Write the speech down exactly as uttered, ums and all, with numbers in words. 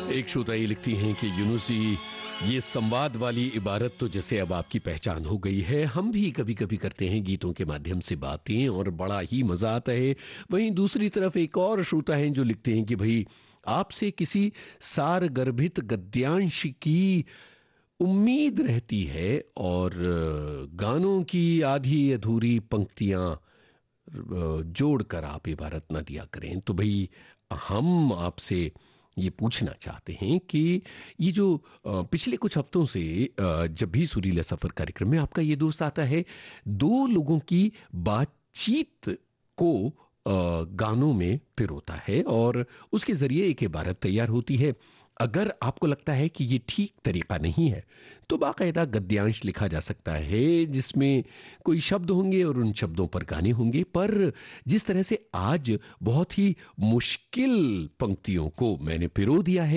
एक श्रोता ये लिखती हैं कि यूनुसी, ये संवाद वाली इबारत तो जैसे अब आपकी पहचान हो गई है। हम भी कभी कभी करते हैं गीतों के माध्यम से बातें और बड़ा ही मजा आता है। वहीं दूसरी तरफ एक और श्रोता हैं जो लिखते हैं कि भाई आपसे किसी सार गर्भित गद्यांश की उम्मीद रहती है और गानों की आधी अधूरी पंक्तियां जोड़कर आप इबारत ना दिया करें। तो भाई हम आपसे ये पूछना चाहते हैं कि ये जो अ, पिछले कुछ हफ्तों से अ, जब भी सुरीला सफर कार्यक्रम में आपका ये दोस्त आता है, दो लोगों की बातचीत को अ, गानों में पिरोता है और उसके जरिए एक इबारत तैयार होती है। अगर आपको लगता है कि ये ठीक तरीका नहीं है तो बाकायदा गद्यांश लिखा जा सकता है जिसमें कोई शब्द होंगे और उन शब्दों पर गाने होंगे। पर जिस तरह से आज बहुत ही मुश्किल पंक्तियों को मैंने पिरो दिया है,